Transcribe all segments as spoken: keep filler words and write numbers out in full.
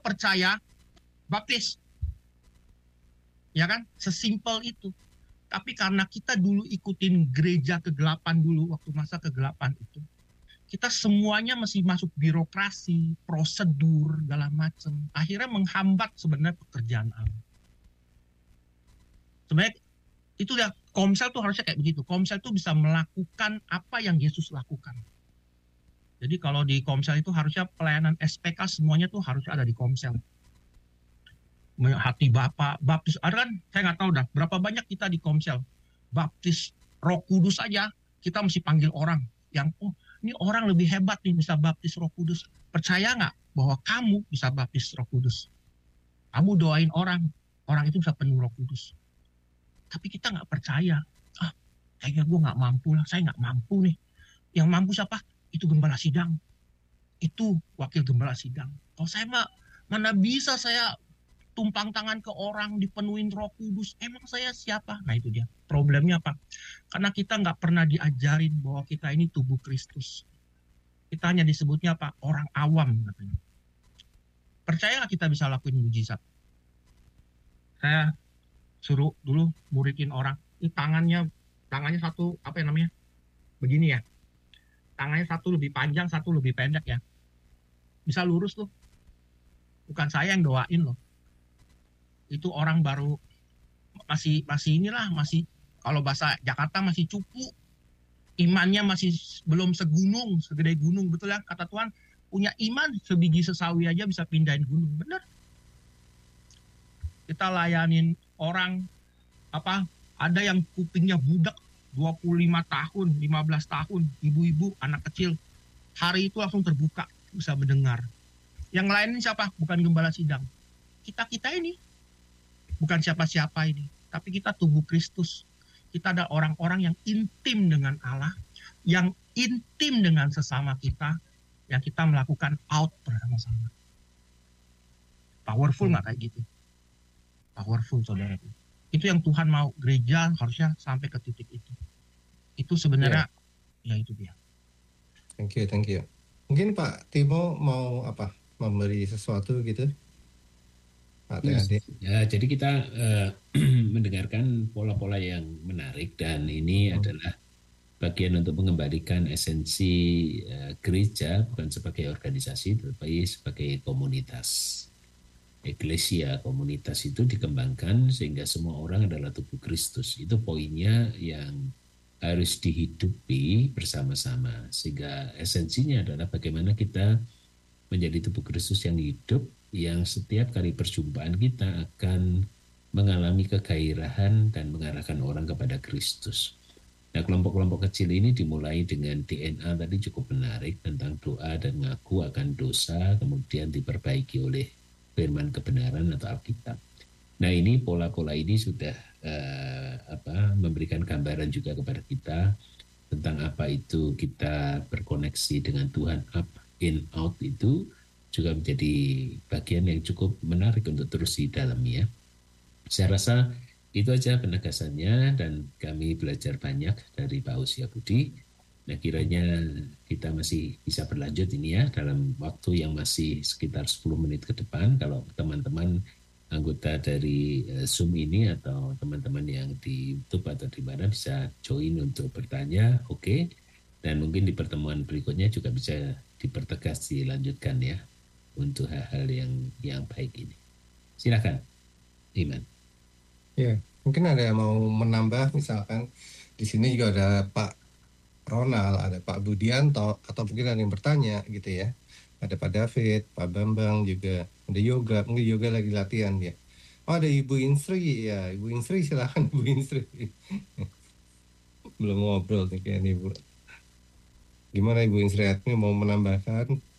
percaya, baptis. Ya kan? Sesimpel itu. Tapi karena kita dulu ikutin gereja kegelapan dulu, waktu masa kegelapan itu, kita semuanya masih masuk birokrasi, prosedur, segala macam. Akhirnya menghambat sebenarnya pekerjaan Allah. Sebenarnya itu ya, Komsel tuh harusnya kayak begitu. Komsel tuh bisa melakukan apa yang Yesus lakukan. Jadi kalau di Komsel itu harusnya pelayanan S P K semuanya tuh harusnya ada di Komsel. Hati Bapa, baptis, ada kan? Saya nggak tahu dah berapa banyak kita di Komsel. Baptis Roh Kudus aja, kita mesti panggil orang yang, oh ini orang lebih hebat nih bisa baptis Roh Kudus. Percaya nggak bahwa kamu bisa baptis Roh Kudus? Kamu doain orang, orang itu bisa penuh Roh Kudus. Tapi kita nggak percaya. Ah, kayaknya gue nggak mampu lah, saya nggak mampu nih. Yang mampu siapa? Itu gembala sidang. Itu wakil gembala sidang. Kalau saya mah, mana bisa saya tumpang tangan ke orang, dipenuhin Roh Kudus. Emang saya siapa? Nah itu dia. Problemnya apa? Karena kita nggak pernah diajarin bahwa kita ini tubuh Kristus. Kita hanya disebutnya apa? Orang awam katanya. Percaya nggak kita bisa lakuin mujizat? Saya suruh dulu muridin orang. Ini tangannya, tangannya satu, apa yang namanya? Begini ya. Tangannya satu lebih panjang, satu lebih pendek ya. Bisa lurus tuh. Bukan saya yang doain loh. Itu orang baru masih masih inilah masih kalau bahasa Jakarta masih cupu, imannya masih belum segunung segede gunung, betul ya kata Tuhan, punya iman sebiji sesawi aja bisa pindahin gunung, bener. Kita layanin orang apa, ada yang kupingnya budak dua puluh lima tahun, lima belas tahun, ibu-ibu, anak kecil, hari itu langsung terbuka bisa mendengar. Yang lain ini siapa? Bukan gembala sidang, kita kita ini. Bukan siapa-siapa ini, tapi kita tubuh Kristus. Kita ada orang-orang yang intim dengan Allah, yang intim dengan sesama kita, yang kita melakukan out bersama-sama. Powerful nggak kayak gitu? Powerful, saudara. Itu yang Tuhan mau, gereja harusnya sampai ke titik itu. Itu sebenarnya, yeah. Ya itu dia. Thank you, thank you. Mungkin Pak Timo mau apa? Memberi sesuatu gitu? Yes. Ya, jadi kita uh, mendengarkan pola-pola yang menarik dan ini hmm. adalah bagian untuk mengembalikan esensi uh, gereja bukan sebagai organisasi tetapi sebagai komunitas. Eklesia, komunitas itu dikembangkan sehingga semua orang adalah tubuh Kristus. Itu poinnya yang harus dihidupi bersama-sama sehingga esensinya adalah bagaimana kita menjadi tubuh Kristus yang hidup, yang setiap kali perjumpaan kita akan mengalami kegairahan dan mengarahkan orang kepada Kristus. Nah, kelompok-kelompok kecil ini dimulai dengan D N A tadi cukup menarik tentang doa dan ngaku akan dosa, kemudian diperbaiki oleh firman kebenaran atau Alkitab. Nah, ini pola-pola ini sudah uh, apa, memberikan gambaran juga kepada kita tentang apa itu kita berkoneksi dengan Tuhan, up, in, out itu juga menjadi bagian yang cukup menarik untuk terus didalami ya. Saya rasa itu aja penegasannya dan kami belajar banyak dari Pak Hosea Budi. Nah, kiranya kita masih bisa berlanjut ini ya dalam waktu yang masih sekitar sepuluh menit ke depan. Kalau teman-teman anggota dari uh, Zoom ini atau teman-teman yang di YouTube atau di mana bisa join untuk bertanya, oke. Okay. Dan mungkin di pertemuan berikutnya juga bisa dipertegas, dilanjutkan ya. Untuk hal-hal yang yang baik ini. Silakan, Iman. Ya, mungkin ada yang mau menambah, misalkan di sini juga ada Pak Ronald, ada Pak Budianto, atau mungkin ada yang bertanya gitu ya. Ada Pak David, Pak Bambang juga, ada Yoga, mungkin Yoga lagi latihan ya. Oh ada Ibu Insri ya, Ibu Insri silakan Ibu Insri. Belum ngobrol nih kayaknya Ibu. Gimana Ibu Insri Atmi mau menambahkan?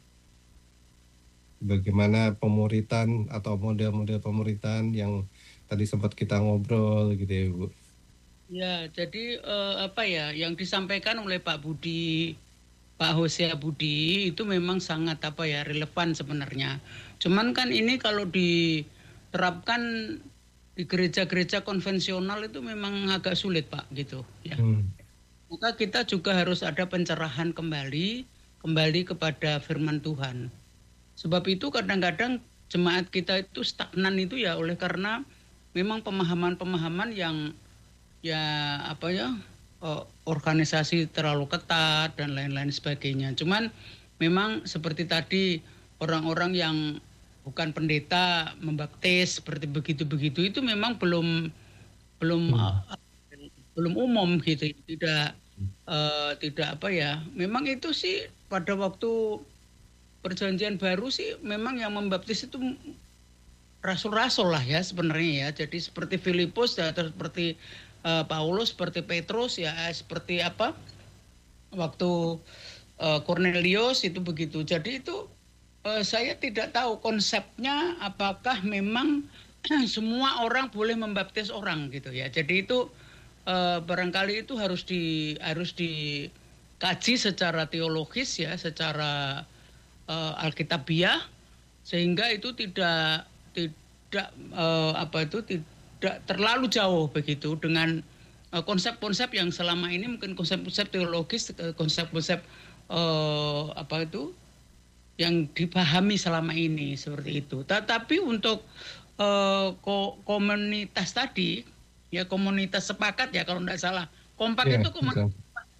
Bagaimana pemuritan atau model-model pemuritan yang tadi sempat kita ngobrol gitu ya Bu. Ya, jadi eh, apa ya yang disampaikan oleh Pak Budi, Pak Hosea Budi itu memang sangat apa ya relevan sebenarnya. Cuman kan ini kalau diterapkan di gereja-gereja konvensional itu memang agak sulit Pak gitu ya. Hmm. Maka kita juga harus ada pencerahan kembali, kembali kepada firman Tuhan. Sebab itu kadang-kadang jemaat kita itu stagnan itu ya oleh karena memang pemahaman-pemahaman yang ya apa ya organisasi terlalu ketat dan lain-lain sebagainya. Cuman memang seperti tadi orang-orang yang bukan pendeta membaptis seperti begitu-begitu itu memang belum belum hmm. uh, belum umum gitu, tidak uh, tidak apa ya. Memang itu sih pada waktu Perjanjian Baru sih memang yang membaptis itu rasul-rasul lah ya sebenarnya ya. Jadi seperti Filipus ya, seperti uh, Paulus, seperti Petrus ya, seperti apa waktu uh, Cornelius itu begitu. Jadi itu uh, saya tidak tahu konsepnya apakah memang semua orang boleh membaptis orang gitu ya. Jadi itu uh, barangkali itu harus di harus dikaji secara teologis ya, secara uh, alkitabiah sehingga itu tidak tidak uh, apa itu tidak terlalu jauh begitu dengan uh, konsep-konsep yang selama ini mungkin konsep-konsep teologis, konsep-konsep uh, apa itu yang dipahami selama ini seperti itu. Tetapi untuk uh, ko- komunitas tadi ya, komunitas sepakat ya kalau tidak salah, kompak ya, itu komunitas.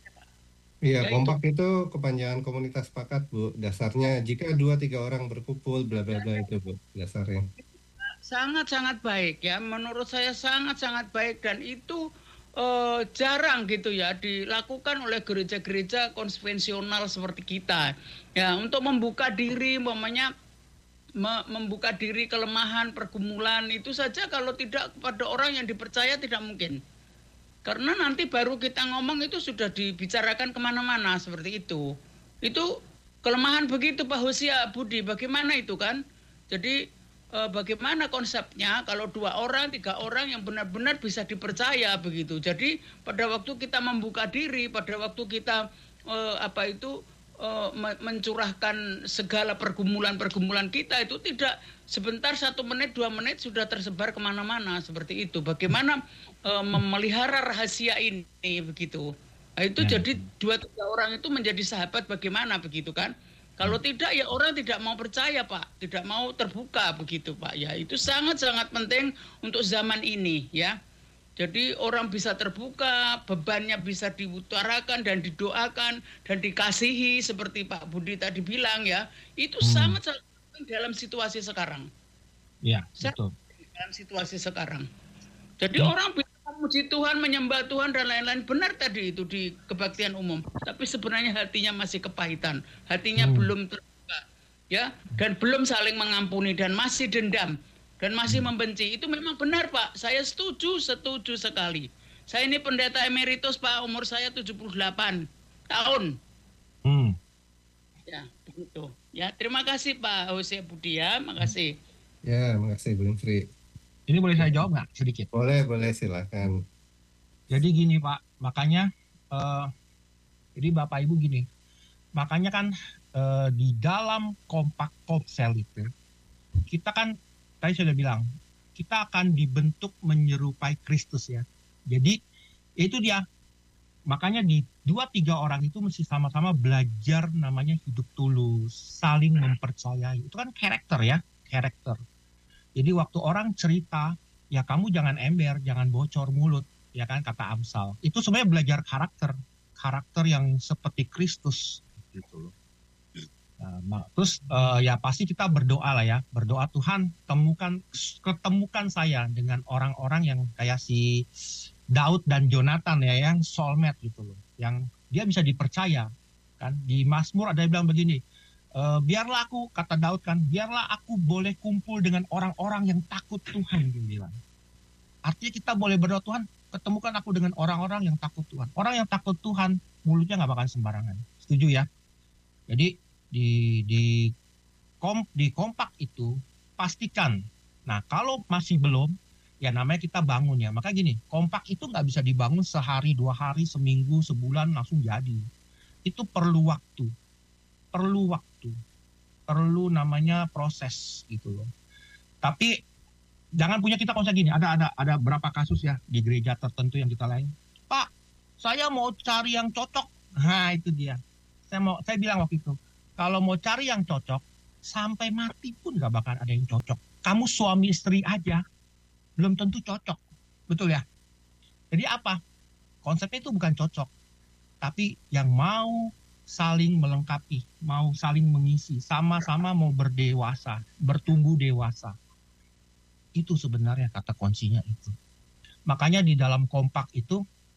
Iya, ya, kompak itu. itu kepanjangan komunitas sepakat, Bu. Dasarnya jika dua tiga orang berkumpul, bla bla bla itu, Bu, dasarnya. Sangat-sangat baik ya, menurut saya sangat-sangat baik dan itu eh, jarang gitu ya dilakukan oleh gereja-gereja konvensional seperti kita. Ya, untuk membuka diri, umpamanya me- membuka diri kelemahan, pergumulan itu saja kalau tidak kepada orang yang dipercaya tidak mungkin. Karena nanti baru kita ngomong itu sudah dibicarakan kemana-mana seperti itu. Itu kelemahan begitu Pak Hosea Budi, bagaimana itu kan? Jadi eh, bagaimana konsepnya kalau dua orang, tiga orang yang benar-benar bisa dipercaya begitu. Jadi pada waktu kita membuka diri, pada waktu kita eh, apa itu eh, mencurahkan segala pergumulan-pergumulan kita itu tidak sebentar satu menit, dua menit sudah tersebar kemana-mana seperti itu. Bagaimana memelihara rahasia ini begitu. Nah, itu nah. Jadi dua tiga orang itu menjadi sahabat bagaimana begitu kan? Kalau hmm. tidak ya orang tidak mau percaya Pak, tidak mau terbuka begitu Pak. Ya itu sangat-sangat penting untuk zaman ini ya. Jadi orang bisa terbuka, bebannya bisa diutarakan dan didoakan dan dikasihi seperti Pak Budi tadi bilang ya. Itu hmm. sangat-sangat penting dalam situasi sekarang. Ya, betul. Dalam situasi sekarang. Jadi hmm. orang bisa memuji Tuhan, menyembah Tuhan dan lain-lain, benar tadi itu di kebaktian umum. Tapi sebenarnya hatinya masih kepahitan, hatinya hmm. belum terbuka, ya, dan belum saling mengampuni dan masih dendam dan masih hmm. membenci. Itu memang benar Pak. Saya setuju, setuju sekali. Saya ini pendeta emeritus Pak, umur saya tujuh puluh delapan tahun. Hmm. Ya, begitu. Ya, terima kasih Pak Hosea Budi ya, makasih. Ya, makasih Bu Infri. Ini boleh saya jawab nggak sedikit? Boleh, boleh silakan. Jadi gini Pak, makanya, uh, jadi Bapak Ibu gini, makanya kan uh, di dalam kompak komsel itu, kita kan, tadi sudah bilang, kita akan dibentuk menyerupai Kristus ya. Jadi itu dia, makanya di dua tiga orang itu mesti sama-sama belajar namanya hidup tulus, saling mempercayai. Itu kan karakter ya, karakter. Jadi waktu orang cerita, ya kamu jangan ember, jangan bocor mulut, ya kan kata Amsal. Itu sebenarnya belajar karakter, karakter yang seperti Kristus, gitu loh. Nah, terus uh, ya pasti kita berdoa lah ya, berdoa Tuhan temukan, ketemukan saya dengan orang-orang yang kayak si Daud dan Jonathan ya, yang soulmate gitu loh, yang dia bisa dipercaya, kan? Di Mazmur ada yang bilang begini. Uh, biarlah aku, kata Daud kan, biarlah aku boleh kumpul dengan orang-orang yang takut Tuhan, dia bilang. Artinya kita boleh berdoa, Tuhan, ketemukan aku dengan orang-orang yang takut Tuhan. Orang yang takut Tuhan, mulutnya nggak bakal sembarangan. Setuju ya? Jadi di di kom, di kompak itu pastikan. Nah kalau masih belum, ya namanya kita bangun ya. Maka gini, kompak itu nggak bisa dibangun sehari, dua hari, seminggu, sebulan langsung jadi. Itu perlu waktu. Perlu waktu, perlu namanya proses gitu loh. Tapi jangan punya kita konsep gini. Ada ada ada berapa kasus ya di gereja tertentu yang kita lain. Pak, saya mau cari yang cocok. Nah itu dia. Saya mau saya bilang waktu itu, kalau mau cari yang cocok, sampai mati pun gak bakal ada yang cocok. Kamu suami istri aja belum tentu cocok, betul ya? Jadi apa? Konsepnya itu bukan cocok, tapi yang mau saling melengkapi, mau saling mengisi, sama-sama mau berdewasa, bertumbuh dewasa. Itu sebenarnya kata kuncinya itu. Makanya di dalam kompak itu,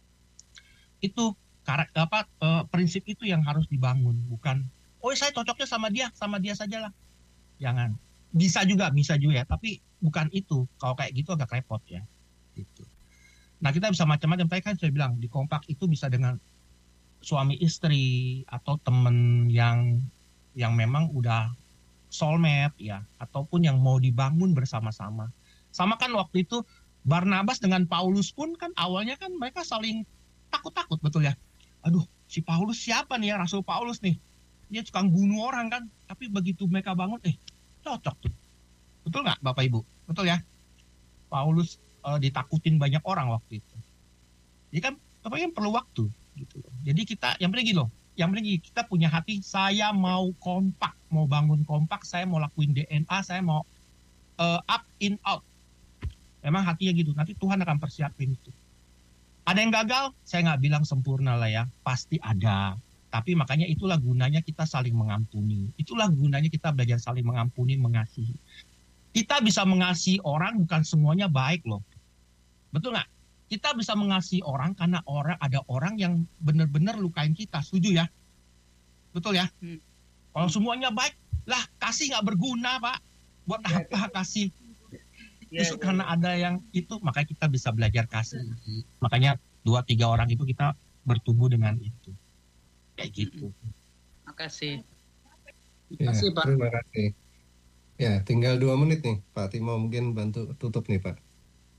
itu karakter apa eh, prinsip itu yang harus dibangun, bukan oh saya cocoknya sama dia, sama dia sajalah. Jangan. Bisa juga, bisa juga ya, tapi bukan itu. Kalau kayak gitu agak repot ya. Gitu. Nah kita bisa macam-macam. Tadi kan saya bilang di kompak itu bisa dengan suami istri atau temen yang yang memang udah soulmate ya, ataupun yang mau dibangun bersama-sama. Sama kan waktu itu Barnabas dengan Paulus pun kan awalnya kan mereka saling takut-takut, betul ya. Aduh, si Paulus siapa nih ya, Rasul Paulus nih. Dia tukang bunuh orang kan, tapi begitu mereka bangun, eh cocok tuh. Betul nggak Bapak Ibu? Betul ya? Paulus uh, ditakutin banyak orang waktu itu. Jadi kan Bapak Ibu perlu waktu. Gitu. Jadi kita, yang penting gitu loh, yang penting kita punya hati, saya mau kompak, mau bangun kompak, saya mau lakuin D N A, saya mau uh, up, in, out. Memang hatinya gitu, nanti Tuhan akan persiapin itu. Ada yang gagal, saya nggak bilang sempurna lah ya, pasti ada. Tapi makanya itulah gunanya kita saling mengampuni. Itulah gunanya kita belajar saling mengampuni, mengasihi. Kita bisa mengasihi orang bukan semuanya baik loh. Betul nggak? Kita bisa mengasihi orang karena orang ada orang yang benar-benar lukain kita. Setuju ya? Betul ya? Hmm. Kalau semuanya baik, lah kasih nggak berguna Pak. Buat apa kasih? Justru karena ada yang itu, makanya kita bisa belajar kasih. Makanya dua tiga orang itu kita bertumbuh dengan itu. Kayak gitu. Terima kasih. Terima kasih, ya, Pak. Terima kasih. Ya, tinggal dua menit nih, Pak Timo mungkin bantu tutup nih, Pak.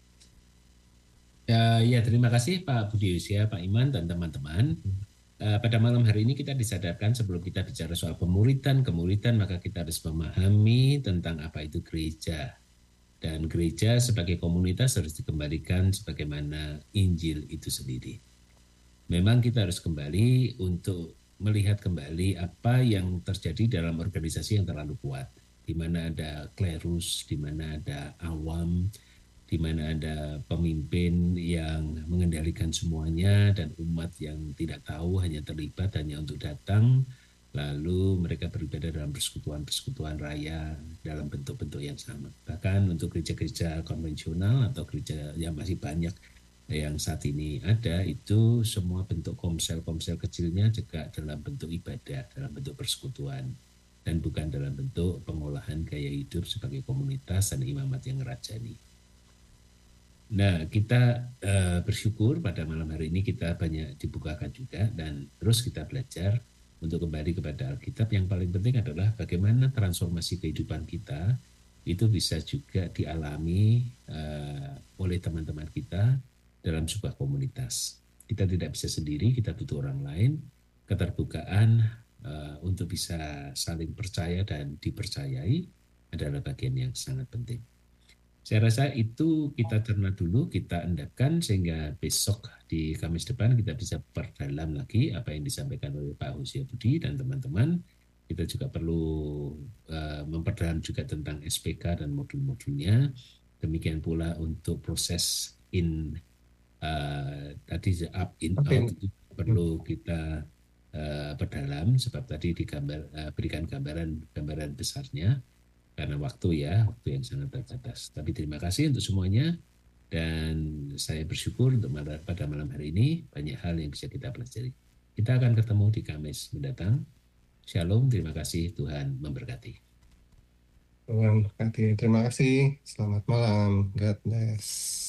Ya, ya terima kasih Pak Budi Usia, Pak Iman, dan teman-teman. Uh, pada malam hari ini kita disadarkan sebelum kita bicara soal pemuritan, kemuritan, maka kita harus memahami tentang apa itu gereja. Dan gereja sebagai komunitas harus dikembalikan sebagaimana Injil itu sendiri. Memang kita harus kembali untuk melihat kembali apa yang terjadi dalam organisasi yang terlalu kuat, di mana ada klerus, di mana ada awam, di mana ada pemimpin yang mengendalikan semuanya dan umat yang tidak tahu, hanya terlibat hanya untuk datang, lalu mereka beribadah dalam persekutuan-persekutuan raya dalam bentuk-bentuk yang sama. Bahkan untuk gereja-gereja konvensional atau gereja yang masih banyak yang saat ini ada, itu semua bentuk komsel-komsel kecilnya juga dalam bentuk ibadah, dalam bentuk persekutuan, dan bukan dalam bentuk pengolahan gaya hidup sebagai komunitas dan imamat yang ngerajani. Nah, kita uh, bersyukur pada malam hari ini kita banyak dibukakan juga, dan terus kita belajar untuk kembali kepada Alkitab. Yang paling penting adalah bagaimana transformasi kehidupan kita itu bisa juga dialami uh, oleh teman-teman kita dalam sebuah komunitas. Kita tidak bisa sendiri, kita butuh orang lain. Keterbukaan uh, untuk bisa saling percaya dan dipercayai adalah bagian yang sangat penting. Saya rasa itu kita cerna dulu, kita endapkan sehingga besok di Kamis depan kita bisa perdalam lagi apa yang disampaikan oleh Pak Hosea Budi dan teman-teman. Kita juga perlu uh, memperdalam juga tentang S P K dan modul-modulnya. Demikian pula untuk proses in Uh, tadi up in out itu perlu kita uh, perdalam, sebab tadi digambar uh, berikan gambaran gambaran besarnya karena waktu ya waktu yang sangat terbatas. Tapi terima kasih untuk semuanya, dan saya bersyukur untuk malam, pada malam hari ini banyak hal yang bisa kita pelajari. Kita akan ketemu di Kamis mendatang. Shalom, terima kasih, Tuhan memberkati. Tuhan memberkati. Terima kasih. Selamat malam. God bless.